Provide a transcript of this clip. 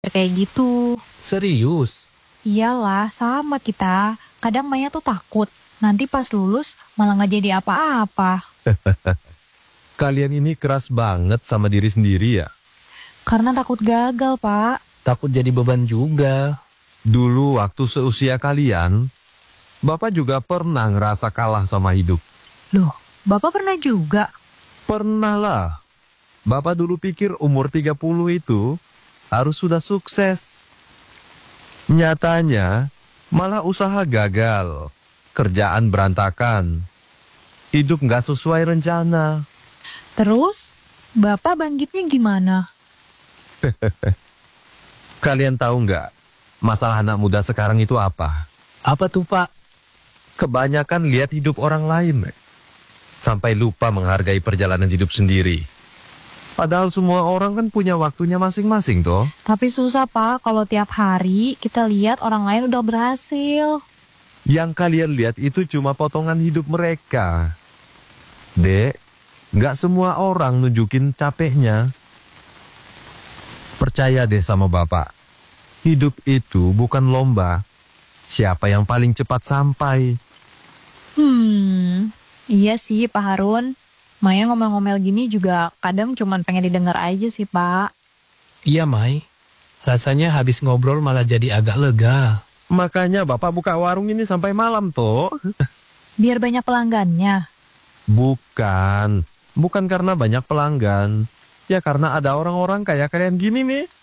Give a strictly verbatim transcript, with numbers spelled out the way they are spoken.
sampai kayak gitu. Serius? Iyalah, sama kita. Kadang Maya tuh takut. Nanti pas lulus malah nggak jadi apa-apa. Kalian ini keras banget sama diri sendiri ya? Karena takut gagal, Pak. Takut jadi beban juga. Dulu waktu seusia kalian, Bapak juga pernah ngerasa kalah sama hidup. Loh, Bapak pernah juga? Pernah lah. Bapak dulu pikir umur tiga puluh itu harus sudah sukses. Nyatanya malah usaha gagal, kerjaan berantakan, hidup nggak sesuai rencana. Terus, Bapak bangkitnya gimana? Kalian tahu nggak, masalah anak muda sekarang itu apa? Apa tuh, Pak? Kebanyakan lihat hidup orang lain, sampai lupa menghargai perjalanan hidup sendiri. Padahal semua orang kan punya waktunya masing-masing toh. Tapi susah, Pak, kalau tiap hari kita lihat orang lain udah berhasil. Yang kalian lihat itu cuma potongan hidup mereka. Dek, nggak semua orang nunjukin capeknya. Percaya deh sama Bapak, hidup itu bukan lomba. Siapa yang paling cepat sampai? Hmm, iya sih Pak Harun. Maya ngomel-ngomel gini juga kadang cuman pengen didengar aja sih, Pak. Iya, Mai. Rasanya habis ngobrol malah jadi agak lega. Makanya Bapak buka warung ini sampai malam toh. Biar banyak pelanggannya. Bukan, bukan karena banyak pelanggan. Ya karena ada orang-orang kayak kalian gini nih.